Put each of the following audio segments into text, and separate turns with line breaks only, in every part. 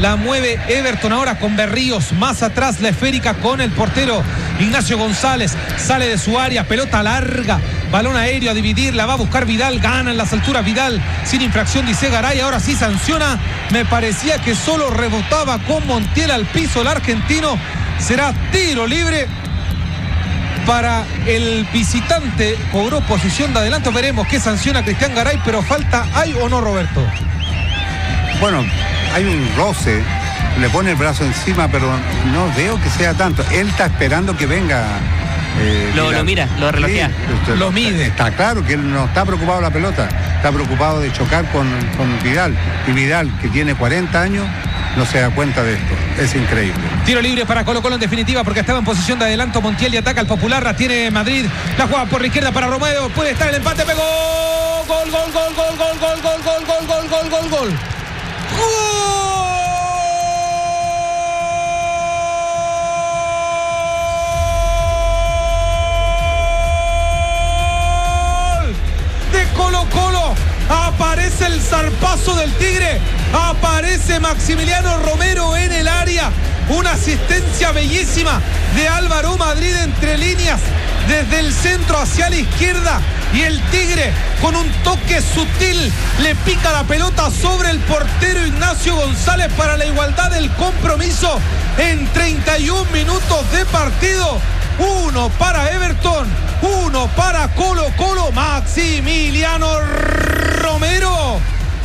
la mueve Everton ahora con Berríos, más atrás la esférica con el portero Ignacio González, sale de su área, pelota larga, balón aéreo a dividir, la va a buscar Vidal, gana en las alturas Vidal, sin infracción dice Garay, ahora sí sanciona, me parecía que solo rebotaba con Montiel al piso el argentino, será tiro libre para el visitante, cobró posición de adelanto, veremos qué sanciona Cristian Garay, pero falta, ¿hay o no, Roberto?
Bueno, hay un roce, le pone el brazo encima, pero no veo que sea tanto. Él está esperando que venga.
Lo mira, lo relojea.
Sí,
lo mide.
Está claro que él no está preocupado de la pelota, está preocupado de chocar con Vidal. Y Vidal, que tiene 40 años, no se da cuenta de esto. Es increíble.
Tiro libre para Colo Colo en definitiva, porque estaba en posición de adelanto Montiel y ataca al Popular, la tiene Madrid, la juega por la izquierda para Romero, puede estar el empate, pegó. Gol, gol, gol, gol, gol, gol, gol, gol, gol, gol, gol, gol, gol. ¡Gol! De Colo Colo. Aparece el zarpazo del Tigre. Aparece Maximiliano Romero en el área. Una asistencia bellísima de Álvaro Madrid entre líneas. Desde el centro hacia la izquierda. Y el Tigre con un toque sutil le pica la pelota sobre el portero Ignacio González para la igualdad del compromiso en 31 minutos de partido. 1 para Everton, 1 para Colo Colo. Maximiliano Romero,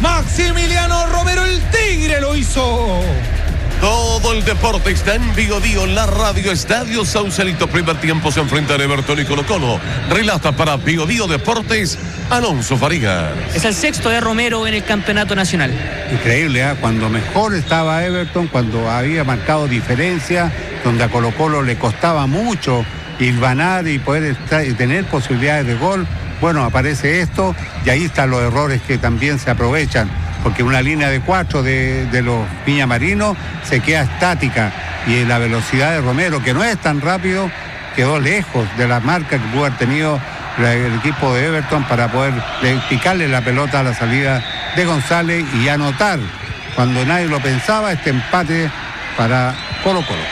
el Tigre lo hizo.
Todo el deporte está en Bio Bio, la radio Estadio Sausalito. Primer tiempo se enfrentan Everton y Colo Colo. Relata para Bio Bio Deportes Alonso Farías.
Es el sexto de Romero en el campeonato nacional.
Increíble, ¿eh? Cuando mejor estaba Everton, cuando había marcado diferencia, donde a Colo Colo le costaba mucho hilvanar y poder tener posibilidades de gol. Bueno, aparece esto y ahí están los errores que también se aprovechan. Porque una línea de 4 de los piñamarinos se queda estática y la velocidad de Romero, que no es tan rápido, quedó lejos de la marca que pudo haber tenido el equipo de Everton para poder picarle la pelota a la salida de González y anotar, cuando nadie lo pensaba, este empate para Colo Colo.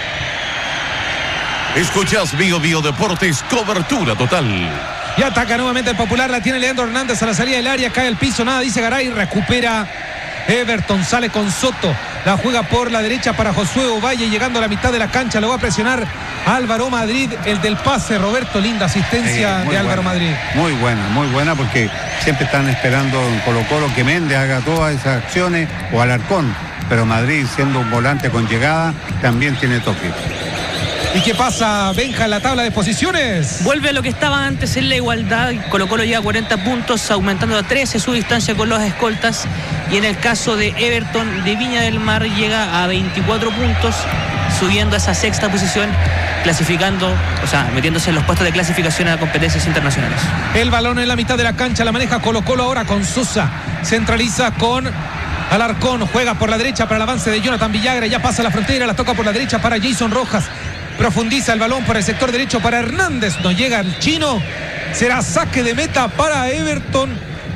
Escuchás Bio Bio Deportes, cobertura total.
Y ataca nuevamente el Popular, la tiene Leandro Hernández a la salida del área, cae el piso, nada, dice Garay, recupera Everton, sale con Soto, la juega por la derecha para Josué Ovalle, llegando a la mitad de la cancha, lo va a presionar Álvaro Madrid, el del pase, Roberto, linda asistencia de Álvaro Madrid.
Muy buena, porque siempre están esperando en Colo Colo que Méndez haga todas esas acciones, o Alarcón, pero Madrid, siendo un volante con llegada, también tiene toque.
¿Y qué pasa, Benja, en la tabla de posiciones?
Vuelve a lo que estaba antes en la igualdad. Colo Colo lleva 40 puntos, aumentando a 13 su distancia con los escoltas. Y en el caso de Everton de Viña del Mar llega a 24 puntos, subiendo a esa sexta posición, clasificando, o sea, metiéndose en los puestos de clasificación a competencias internacionales.
El balón en la mitad de la cancha, la maneja Colo Colo ahora con Sosa. Centraliza con Alarcón, juega por la derecha para el avance de Jonathan Villagra, ya pasa la frontera, la toca por la derecha para Jason Rojas. Profundiza el balón por el sector derecho para Hernández. No llega el chino. Será saque de meta para Everton.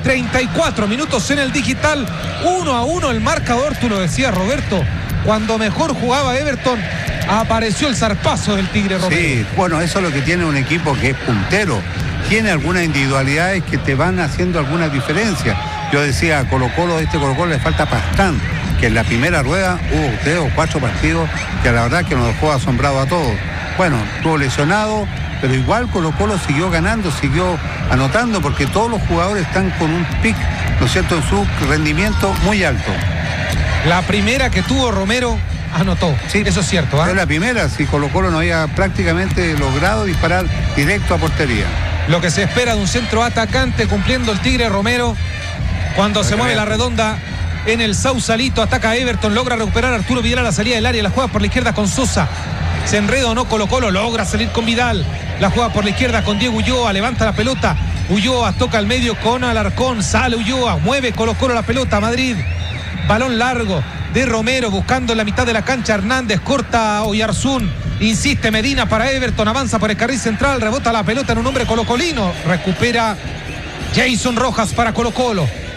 34 minutos en el digital. 1-1 el marcador. Tú lo decías, Roberto. Cuando mejor jugaba Everton, apareció el zarpazo del Tigre Romero.
Sí, bueno, eso es lo que tiene un equipo que es puntero. Tiene algunas individualidades que te van haciendo alguna diferencia. Yo decía, a Colo Colo le falta Pastán, que en la primera rueda hubo 3 o 4 partidos que la verdad que nos dejó asombrado a todos. Bueno, estuvo lesionado, pero igual Colo Colo siguió ganando, siguió anotando, porque todos los jugadores están con un pic, ¿no es cierto?, en su rendimiento muy alto.
La primera que tuvo Romero anotó, sí, eso es cierto.
Fue la primera, si Colo Colo no había prácticamente logrado disparar directo a portería.
Lo que se espera de un centro atacante cumpliendo el Tigre Romero. Cuando se mueve la redonda en el Sausalito, ataca a Everton, logra recuperar a Arturo Vidal a la salida del área, la juega por la izquierda con Sosa. Se enreda o no Colo Colo, logra salir con Vidal. La juega por la izquierda con Diego Ulloa, levanta la pelota. Ulloa toca al medio con Alarcón, sale Ulloa, mueve Colo Colo la pelota, Madrid. Balón largo de Romero buscando en la mitad de la cancha, Hernández corta a Oyarzún. Insiste Medina para Everton, avanza por el carril central, rebota la pelota en un hombre colocolino. Recupera Jason Rojas para Colo Colo.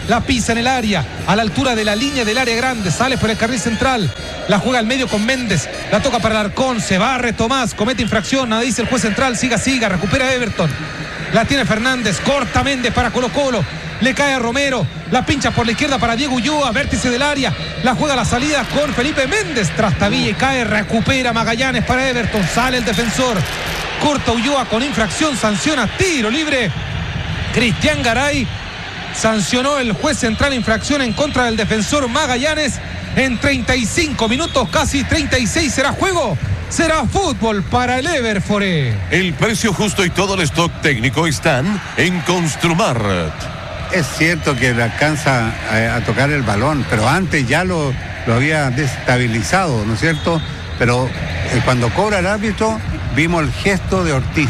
la pisa en el área, a la altura de la línea del área grande, sale por el carril central, la juega al medio con Méndez, la toca para Alarcón, se barre Tomás, comete infracción, nada dice el juez central, siga, recupera Everton, la tiene Fernández, corta Méndez para Colo-Colo, le cae a Romero, la pincha por la izquierda para Diego Ulloa, vértice del área, la juega a la salida con Felipe Méndez, trastabilla y cae, recupera Magallanes para Everton, sale el defensor, corta Ulloa con infracción, sanciona, tiro libre, Cristian Garay, sancionó el juez central infracción en contra del defensor Magallanes, en 35 minutos, casi 36 será juego. Será fútbol para el Everfore.
El precio justo y todo el stock técnico están en Construmart.
Es cierto que le alcanza a tocar el balón, pero antes ya lo había desestabilizado, ¿no es cierto? Pero cuando cobra el árbitro, vimos el gesto de Ortiz.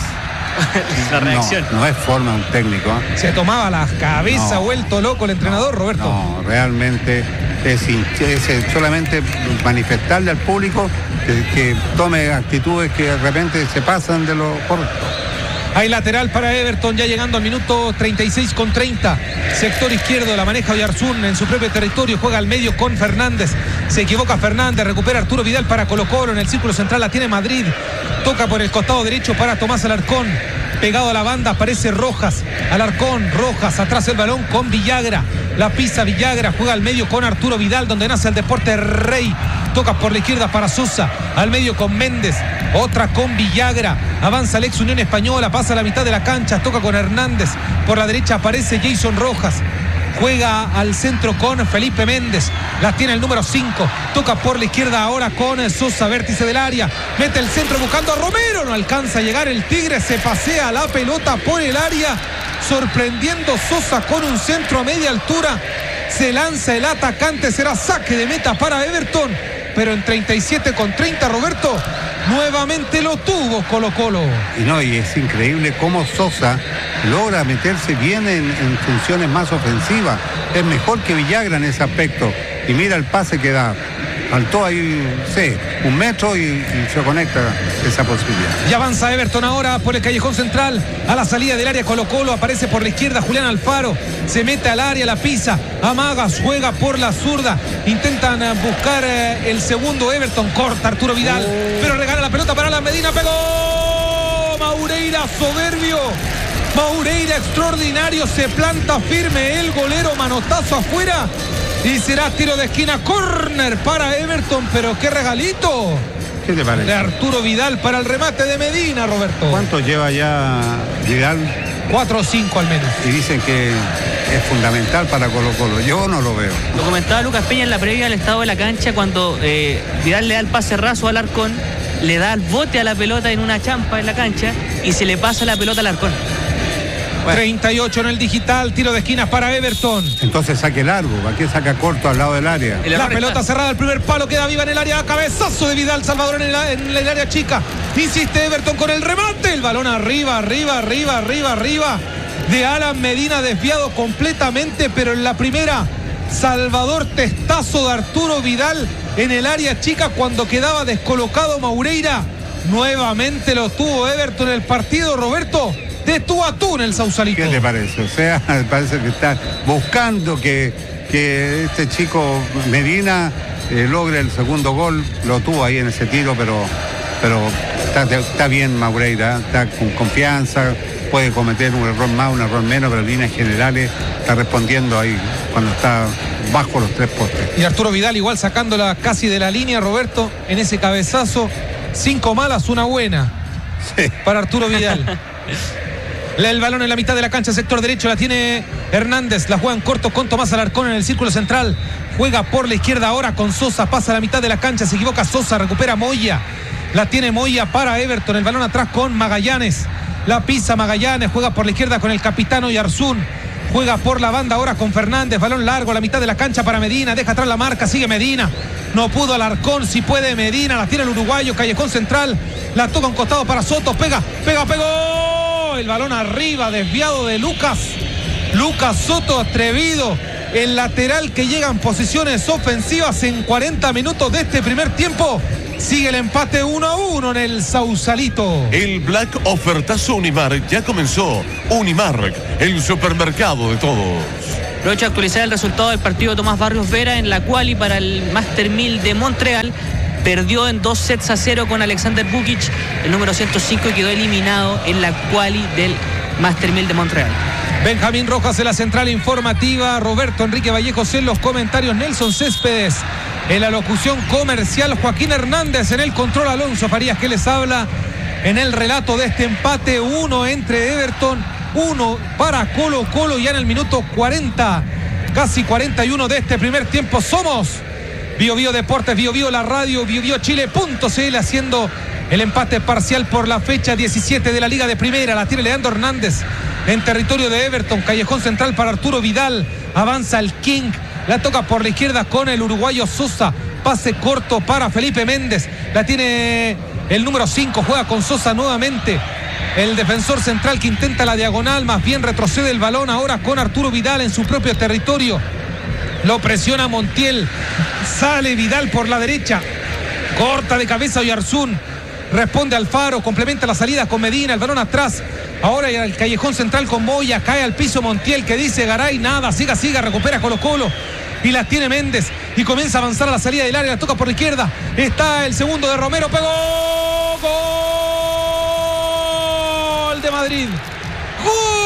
La reacción.
No es forma un técnico.
Se tomaba la cabeza, vuelto loco el entrenador, Roberto.
No, realmente es solamente manifestarle al público que tome actitudes que de repente se pasan de lo correcto.
Hay lateral para Everton, ya llegando al minuto 36:30. Sector izquierdo, la maneja Oyarzún en su propio territorio, juega al medio con Fernández. Se equivoca Fernández, recupera Arturo Vidal para Colo-Colo, en el círculo central la tiene Madrid. Toca por el costado derecho para Tomás Alarcón. Pegado a la banda aparece Rojas. Alarcón, Rojas, atrás el balón con Villagra. La pisa Villagra, juega al medio con Arturo Vidal, donde nace el deporte Rey. Toca por la izquierda para Sosa, al medio con Méndez, otra con Villagra, avanza el ex Unión Española, pasa a la mitad de la cancha, toca con Hernández, por la derecha aparece Jason Rojas, juega al centro con Felipe Méndez, la tiene el número 5, toca por la izquierda ahora con Sosa, vértice del área, mete el centro buscando a Romero, no alcanza a llegar el Tigre, se pasea la pelota por el área, sorprendiendo Sosa con un centro a media altura, se lanza el atacante, será saque de meta para Everton, pero en 37:30, Roberto, nuevamente lo tuvo Colo-Colo.
Y es increíble cómo Sosa logra meterse bien en funciones más ofensivas. Es mejor que Villagra en ese aspecto. Y mira el pase que da. Faltó ahí, un metro y se conecta esa posibilidad.
Y avanza Everton ahora por el callejón central. A la salida del área Colo-Colo aparece por la izquierda Julián Alfaro. Se mete al área, la pisa. Amagas, juega por la zurda. Intentan buscar el segundo Everton. Corta Arturo Vidal. Pero regala la pelota para Alan Medina. Pegó Maureira, soberbio. Maureira extraordinario. Se planta firme el golero. Manotazo afuera. Y será tiro de esquina, córner para Everton, pero qué regalito.
¿Qué te parece?
De Arturo Vidal para el remate de Medina, Roberto.
¿Cuánto lleva ya Vidal?
4 o 5 al menos.
Y dicen que es fundamental para Colo-Colo. Yo no lo veo.
Lo comentaba Lucas Peña en la previa al estado de la cancha cuando Vidal le da el pase raso al Alarcón, le da el bote a la pelota en una champa en la cancha y se le pasa la pelota al Alarcón.
38 en el digital, tiro de esquinas para Everton.
Entonces saque largo, ¿para qué saca corto al lado del área?
La pelota cerrada, el primer palo queda viva en el área, cabezazo de Vidal, Salvador en el área chica. Insiste Everton con el remate, el balón arriba de Alan Medina, desviado completamente, pero en la primera, Salvador testazo de Arturo Vidal en el área chica cuando quedaba descolocado Maureira. Nuevamente lo tuvo Everton en el partido, Roberto. De tú a tú en el Sausalito.
¿Qué te parece? O sea, me parece que está buscando que este chico Medina logre el segundo gol. Lo tuvo ahí en ese tiro, pero está bien Maureira, está con confianza, puede cometer un error más, un error menos, pero en líneas generales está respondiendo ahí cuando está bajo los 3 postes.
Y Arturo Vidal igual sacándola casi de la línea, Roberto, en ese cabezazo. 5 malas, una buena.
Sí.
Para Arturo Vidal. El balón en la mitad de la cancha, sector derecho, la tiene Hernández, la juega en corto con Tomás Alarcón en el círculo central, juega por la izquierda ahora con Sosa, pasa a la mitad de la cancha, se equivoca Sosa, recupera Moya, la tiene Moya para Everton, el balón atrás con Magallanes, la pisa Magallanes, juega por la izquierda con el capitán Oyarzún, juega por la banda ahora con Fernández, balón largo a la mitad de la cancha para Medina, deja atrás la marca, sigue Medina, no pudo Alarcón, si puede Medina, la tiene el uruguayo, callejón central, la toca un costado para Soto, pegó, el balón arriba, desviado de Lucas Soto, atrevido, el lateral que llega en posiciones ofensivas en 40 minutos de este primer tiempo. Sigue el empate 1-1 en el Sausalito.
El Black Ofertazo Unimark ya comenzó. Unimark, el supermercado de todos.
Aprovecho de actualizar el resultado del partido de Tomás Barrios Vera en la quali para el Master 1000 de Montreal. Perdió en 2-0 con Alexander Bukic, el número 105, y quedó eliminado en la quali del Master 1000 de Montreal.
Benjamín Rojas en la central informativa, Roberto Enrique Vallejos en los comentarios, Nelson Céspedes en la locución comercial, Joaquín Hernández en el control, Alonso Farías que les habla en el relato de este empate, 1 entre Everton, 1 para Colo Colo, ya en el minuto 40, casi 41 de este primer tiempo. Somos Bio Bio Deportes, Bio Bio la radio, BioBioChile.cl, haciendo el empate parcial por la fecha 17 de la Liga de Primera. La tiene Leandro Hernández en territorio de Everton, callejón central para Arturo Vidal, avanza el King, la toca por la izquierda con el uruguayo Sosa, pase corto para Felipe Méndez, la tiene el número 5, juega con Sosa nuevamente, el defensor central que intenta la diagonal, más bien retrocede el balón ahora con Arturo Vidal en su propio territorio, lo presiona Montiel, sale Vidal por la derecha, corta de cabeza Oyarzún, responde Alfaro, complementa la salida con Medina, el balón atrás, ahora el callejón central con Moya, cae al piso Montiel que dice Garay, nada, siga, recupera Colo Colo y la tiene Méndez y comienza a avanzar a la salida del área, la toca por la izquierda, está el segundo de Romero, pegó, gol de Madrid, gol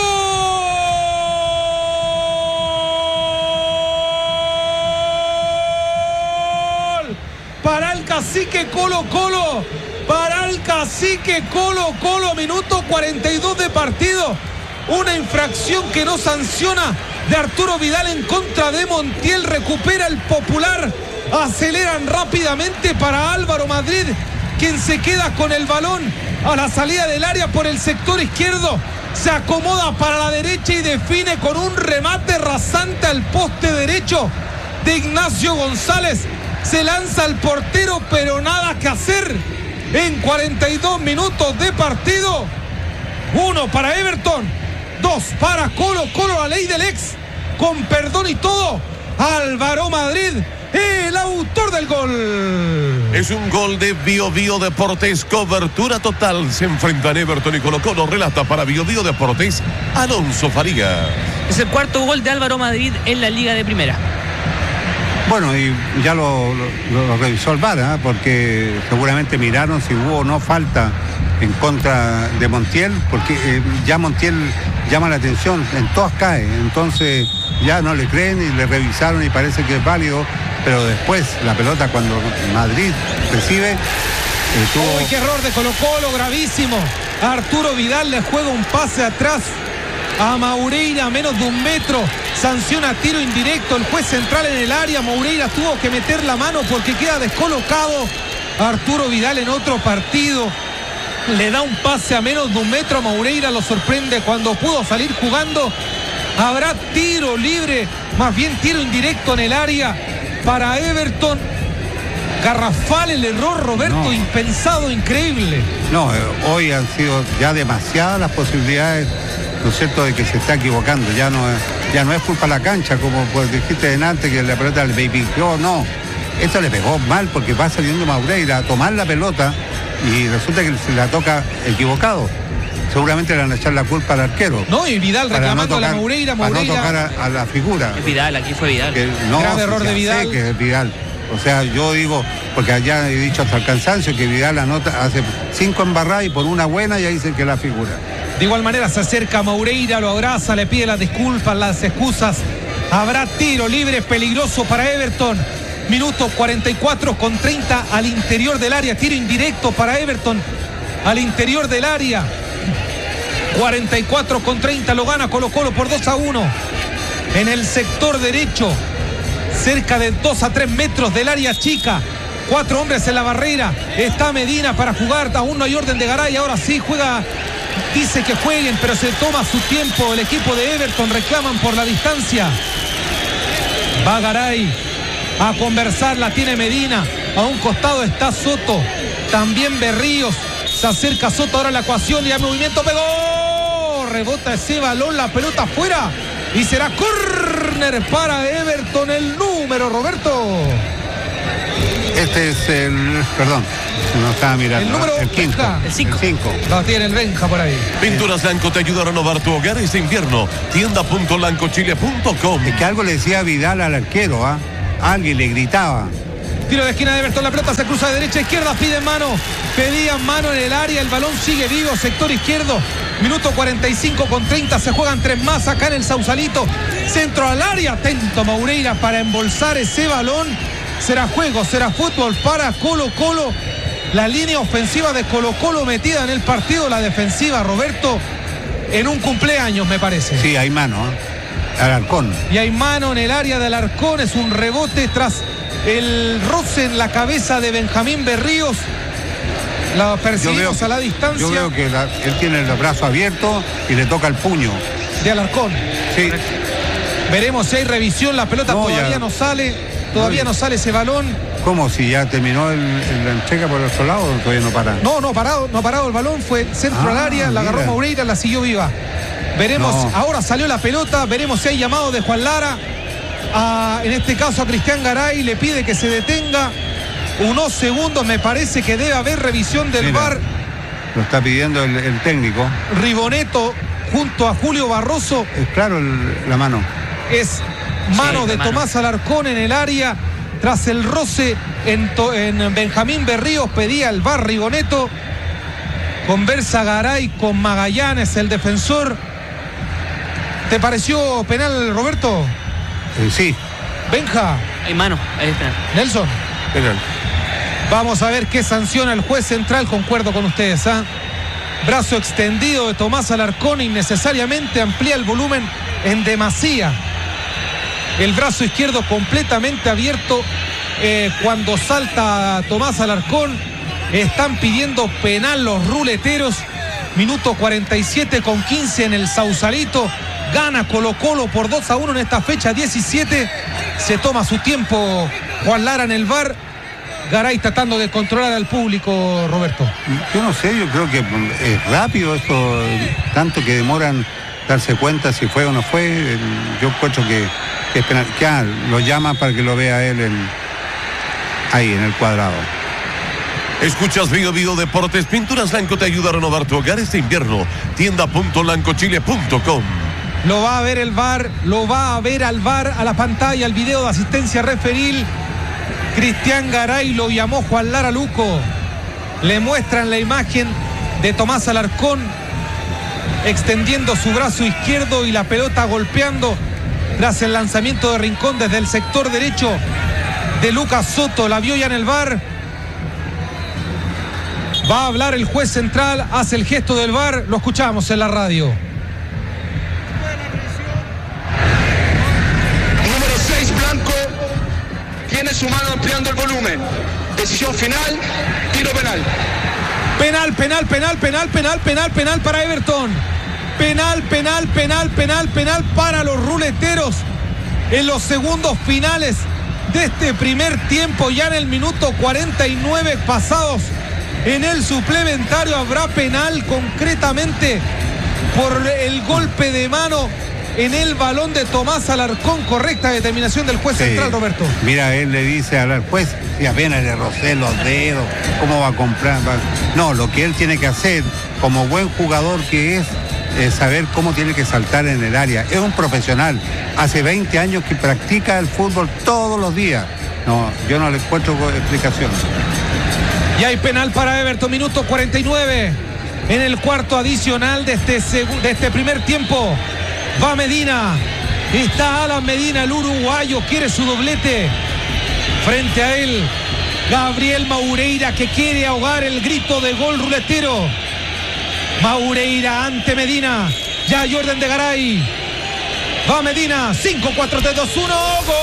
para el cacique Colo Colo, para el cacique Colo Colo, minuto 42 de partido, una infracción que no sanciona de Arturo Vidal en contra de Montiel, recupera el Popular, aceleran rápidamente para Álvaro Madrid, quien se queda con el balón a la salida del área por el sector izquierdo, se acomoda para la derecha y define con un remate rasante al poste derecho de Ignacio González, se lanza al portero pero nada que hacer. En 42 minutos de partido, 1 para Everton, 2 para Colo Colo, la ley del ex, con perdón y todo, Álvaro Madrid, el autor del gol.
Es un gol de Bio Bio Deportes, cobertura total, se enfrentan Everton y Colo Colo, relata para Bio Bio Deportes, Alonso Faría.
Es el cuarto gol de Álvaro Madrid en la Liga de Primera.
Bueno, y ya lo revisó el VAR, porque seguramente miraron si hubo o no falta en contra de Montiel, porque ya Montiel llama la atención, en todas cae, entonces ya no le creen y le revisaron y parece que es válido, pero después la pelota cuando Madrid recibe...
¡Uy, qué error de Colo Colo, gravísimo! Arturo Vidal le juega un pase atrás a Moureira, a menos de 1 metro, sanciona tiro indirecto, el juez central en el área, Moureira tuvo que meter la mano porque queda descolocado. Arturo Vidal en otro partido le da un pase a menos de 1 metro a Moureira, lo sorprende cuando pudo salir jugando. Habrá tiro libre, más bien tiro indirecto en el área para Everton. Garrafal el error, Roberto, no. Impensado, increíble.
No, hoy han sido ya demasiadas las posibilidades, ¿no es cierto?, de que se está equivocando. Ya no es culpa de la cancha, como pues dijiste antes, que la pelota le pegó, no. Esto le pegó mal porque va saliendo Moureira a tomar la pelota y resulta que se la toca equivocado. Seguramente le van a echar la culpa al arquero.
No, y Vidal reclamando a la Moureira.
Para no tocar a la figura.
Es Vidal, aquí fue Vidal.
Grave error de Vidal.
Sé que es Vidal. O sea, yo digo, porque allá he dicho hasta el cansancio que Vidal anota, hace 5 embarradas y por una buena ya dicen que es la figura.
De igual manera se acerca a Moureira, lo abraza, le pide las disculpas, las excusas. Habrá tiro libre peligroso para Everton. Minuto 44 con 30 al interior del área. Tiro indirecto para Everton al interior del área. 44 con 30 lo gana Colo Colo por 2-1. En el sector derecho, cerca de 2 a 3 metros del área chica. 4 hombres en la barrera. Está Medina para jugar. Aún no hay orden de Garay. Ahora sí juega. Dice que jueguen, pero se toma su tiempo. El equipo de Everton reclaman por la distancia. Va Garay a conversar. La tiene Medina. A un costado está Soto. También Berríos. Se acerca Soto ahora a la ecuación y al movimiento pegó. Rebota ese balón. La pelota afuera. Y será córner para Everton, el número, Roberto.
Este es el, perdón, No estaba mirando.
El número
quinto.
Benja.
El 5.
5.
Lo tiene el Benja por ahí.
Pinturas Blanco te ayuda a renovar tu hogar este invierno. Tienda.blancochile.com.
Es que algo le decía Vidal al arquero, ¿ah? Alguien le gritaba.
Tiro de esquina de Everton, la pelota se cruza de derecha a izquierda, piden mano, pedían mano en el área, el balón sigue vivo, sector izquierdo, minuto 45 con 30, se juegan 3 más acá en el Sausalito, centro al área, atento Maureira para embolsar ese balón, será juego, será fútbol para Colo Colo, la línea ofensiva de Colo Colo metida en el partido, la defensiva, Roberto, en un cumpleaños me parece.
Sí, hay mano, ¿eh? Alarcón.
Y hay mano en el área de Alarcón, es un rebote tras el roce en la cabeza de Benjamín Berríos. La perseguimos a la distancia.
Yo veo que él tiene el brazo abierto y le toca el puño.
De Alarcón.
Sí.
Veremos si hay revisión, la pelota todavía no sale, no sale ese balón.
¿Cómo? Si ya terminó la entrega por el otro lado, todavía no para.
No parado el balón, fue centro al área, la agarró Maureira, la siguió viva. Veremos, ahora salió la pelota, veremos si hay llamado de Juan Lara. En este caso a Cristian Garay, le pide que se detenga unos segundos, me parece que debe haber revisión del VAR.
Lo está pidiendo el técnico.
Riboneto junto a Julio Barroso.
Es claro la mano.
Es mano de Tomás Alarcón en el área, tras el roce en Benjamín Berríos, pedía el VAR Riboneto. Conversa Garay con Magallanes, el defensor. ¿Te pareció penal, Roberto?
Sí.
Benja.
Hay mano, ahí está.
Nelson.
Vengan.
Vamos a ver qué sanciona el juez central, concuerdo con ustedes. Brazo extendido de Tomás Alarcón, innecesariamente amplía el volumen en demasía. El brazo izquierdo completamente abierto cuando salta Tomás Alarcón. Están pidiendo penal los ruleteros. Minuto 47 con 15 en el Sausalito. Gana Colo Colo por 2-1 en esta fecha 17. Se toma su tiempo Juan Lara en el VAR. Garay tratando de controlar al público, Roberto.
Yo no sé, yo creo que es rápido esto, tanto que demoran darse cuenta si fue o no fue. Yo encuentro que es penal. Ya lo llaman para que lo vea él ahí en el cuadrado.
Escuchas Bio Deportes. Pinturas Blanco te ayuda a renovar tu hogar este invierno. Tienda.blancochile.com.
Lo va a ver el VAR, lo va a ver al VAR, a la pantalla, el video de asistencia referil. Cristian Garay lo llamó Juan Lara Luco. Le muestran la imagen de Tomás Alarcón extendiendo su brazo izquierdo y la pelota golpeando tras el lanzamiento de Rincón desde el sector derecho de Lucas Soto. La vio ya en el VAR. Va a hablar el juez central, hace el gesto del VAR, lo escuchamos en la radio.
Número 6, Blanco, tiene su mano ampliando el volumen. Decisión final, tiro penal.
Penal para Everton. Penal para los ruleteros en los segundos finales de este primer tiempo, ya en el minuto 49 pasados. En el suplementario habrá penal, concretamente por el golpe de mano en el balón de Tomás Alarcón. Correcta determinación del juez central, Roberto.
Mira, él le dice al juez, si apenas le rocé los dedos, ¿cómo va a comprar? No, lo que él tiene que hacer, como buen jugador que es saber cómo tiene que saltar en el área. Es un profesional, hace 20 años que practica el fútbol todos los días. No, yo no le encuentro explicación.
Y hay penal para Everton, minuto 49 en el cuarto adicional de este primer tiempo. Va Medina, está Alan Medina, el uruguayo, quiere su doblete. Frente a él, Gabriel Maureira, que quiere ahogar el grito de gol ruletero. Maureira ante Medina, ya hay orden de Garay. Va Medina, 5, 4, 3, 2, 1, ¡gol!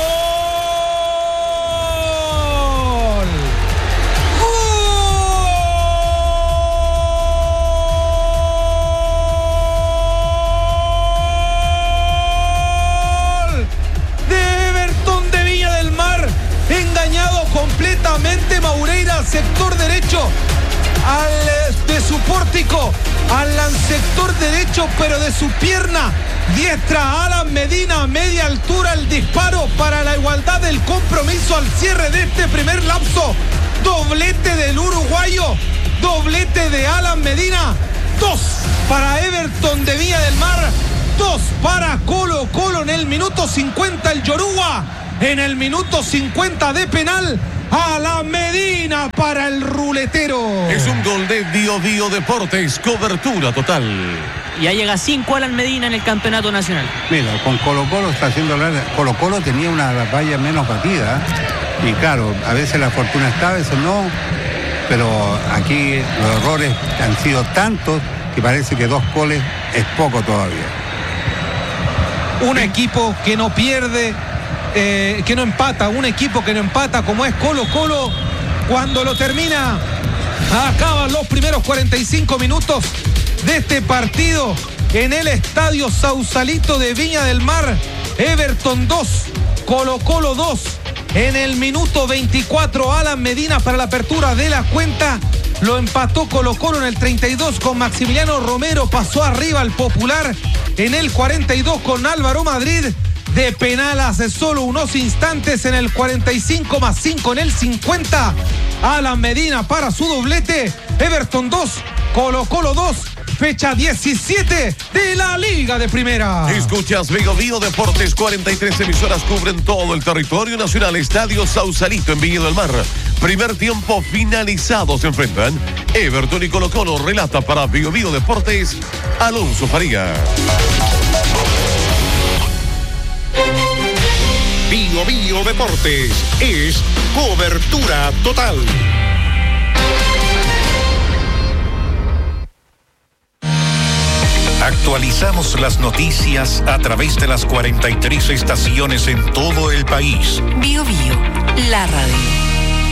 Completamente Maureira al sector derecho de su pórtico, al sector derecho, pero de su pierna diestra. Alan Medina a media altura, el disparo para la igualdad del compromiso al cierre de este primer lapso. Doblete de del uruguayo. Doblete de Alan Medina. 2 para Everton de Viña del Mar. 2 para Colo Colo en el minuto 50 el Yoruba. En el minuto 50 de penal. Alan Medina para el ruletero.
Es un gol de Bio Bio Deportes, cobertura total.
Ya llega 5 Alan Medina en el campeonato nacional.
Mira, con Colo Colo está haciendo Colo Colo tenía una valla menos batida. Y claro, a veces la fortuna está, a veces no. Pero aquí los errores han sido tantos que parece que 2 goles es poco todavía.
Un equipo que no pierde, que no empata, un equipo que no empata como es Colo Colo. Cuando lo termina, acaban los primeros 45 minutos de este partido en el Estadio Sausalito de Viña del Mar. Everton 2, Colo Colo 2. En el minuto 24, Alan Medina para la apertura de la cuenta. Lo empató Colo Colo en el 32 con Maximiliano Romero. Pasó arriba al Popular en el 42 con Álvaro Madrid. De penal hace solo unos instantes en el 45 más 5 en el 50. Alan Medina para su doblete. Everton 2, Colo Colo 2. Fecha 17 de la Liga de Primera.
Escuchas Bio Bio Deportes, 43 emisoras cubren todo el territorio nacional. Estadio Sausalito en Viña del Mar. Primer tiempo finalizado. Se enfrentan Everton y Colo Colo. Relata para Bio Bio Deportes Alonso Faría.
Bio Bio Deportes es cobertura total. Actualizamos las noticias a través de las 43 estaciones en todo el país.
Bio Bio, la radio.